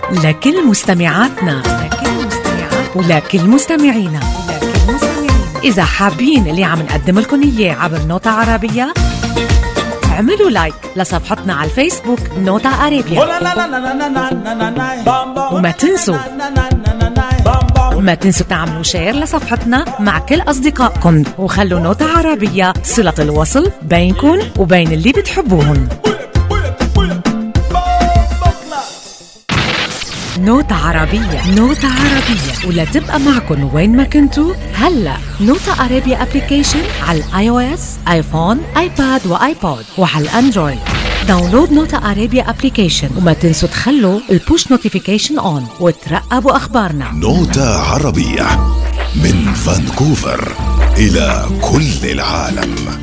لكل مستمعاتنا ولكل مستمعينا. إذا حابين اللي عم نقدم لكم إياه عبر نوتة عربية، اعملوا لايك لصفحتنا على الفيسبوك نوتة عربية، وما تنسوا تعملوا شير لصفحتنا مع كل أصدقائكم، وخلوا نوتة عربية صلة الوصل بينكم وبين اللي بتحبوهن. نوتة عربية، نوتة عربية، ولا تبقى معكن وين ما كنتوا. هلأ نوتة عربية ابليكيشن على الاي او اس، ايفون، ايباد وايبود، وعلى الاندرويد. داونلود نوتة عربية ابليكيشن، وما تنسوا تخلوا البوش نوتيفيكيشن اون وترقبوا اخبارنا. نوتة عربية من فانكوفر إلى كل العالم.